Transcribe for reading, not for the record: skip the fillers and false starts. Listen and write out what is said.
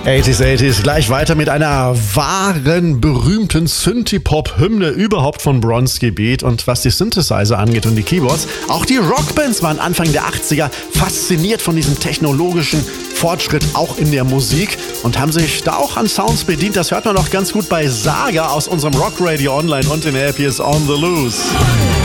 80s, gleich weiter mit einer wahren, berühmten Synthie-Pop-Hymne überhaupt von Bronski Beat. Und was die Synthesizer angeht und die Keyboards, auch die Rockbands waren Anfang der 80er fasziniert von diesem technologischen Fortschritt auch in der Musik und haben sich da auch an Sounds bedient. Das hört man auch ganz gut bei Saga aus unserem Rock Radio Online und in der App hier ist On The Loose.